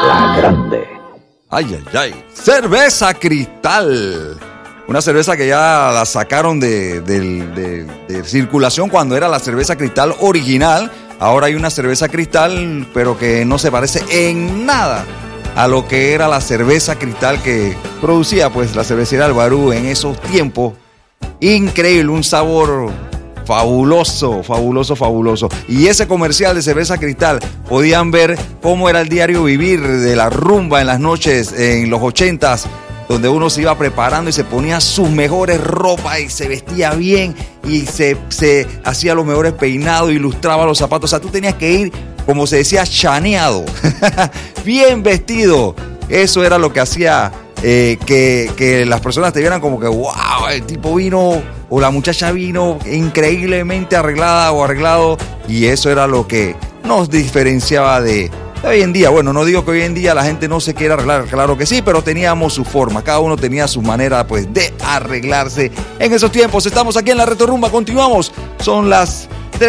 La Grande. Ay, ay, ay. Cerveza Cristal. Una cerveza que ya la sacaron de circulación cuando era la cerveza Cristal original. Ahora hay una cerveza Cristal, pero que no se parece en nada a lo que era la cerveza Cristal que producía pues la cervecería Alvarú en esos tiempos. Increíble, un sabor fabuloso, fabuloso, fabuloso. Y ese comercial de cerveza Cristal, podían ver cómo era el diario vivir de la rumba en las noches en los 80s, donde uno se iba preparando y se ponía sus mejores ropas y se vestía bien y se hacía los mejores peinados, ilustraba los zapatos. O sea, tú tenías que ir, como se decía, chaneado, bien vestido. Eso era lo que hacía que las personas te vieran como que wow, el tipo vino o la muchacha vino increíblemente arreglada o arreglado, y eso era lo que nos diferenciaba de hoy en día. Bueno, no digo que hoy en día la gente no se quiera arreglar, claro que sí, pero teníamos su forma, cada uno tenía su manera pues de arreglarse en esos tiempos. Estamos aquí en la Retorrumba, continuamos, son las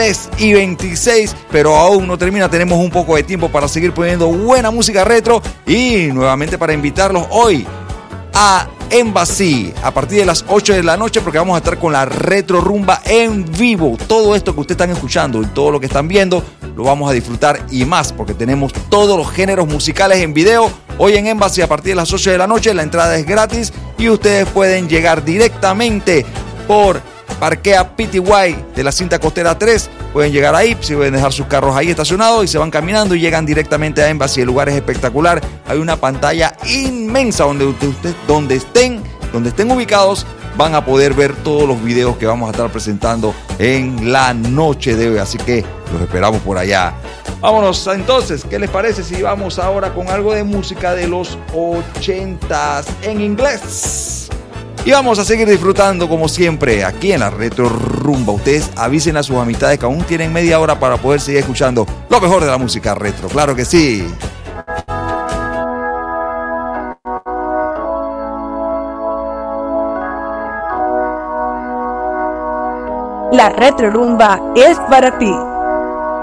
3:26, pero aún no termina, tenemos un poco de tiempo para seguir poniendo buena música retro y nuevamente para invitarlos hoy a Embassy a partir de las 8 de la noche, porque vamos a estar con la Retro Rumba en vivo. Todo esto que ustedes están escuchando y todo lo que están viendo lo vamos a disfrutar y más, porque tenemos todos los géneros musicales en video hoy en Embassy a partir de las 8 de la noche. La entrada es gratis y ustedes pueden llegar directamente por Parquea PTY de la cinta costera 3. Pueden llegar ahí, si pueden dejar sus carros ahí estacionados y se van caminando y llegan directamente a Embassy. El lugar es espectacular. Hay una pantalla inmensa donde estén ubicados, van a poder ver todos los videos que vamos a estar presentando en la noche de hoy. Así que los esperamos por allá. Vámonos entonces, ¿qué les parece si vamos ahora con algo de música de los 80s en inglés? Y vamos a seguir disfrutando como siempre aquí en la Retro Rumba. Ustedes avisen a sus amistades que aún tienen media hora para poder seguir escuchando lo mejor de la música retro. ¡Claro que sí! La Retro Rumba es para ti.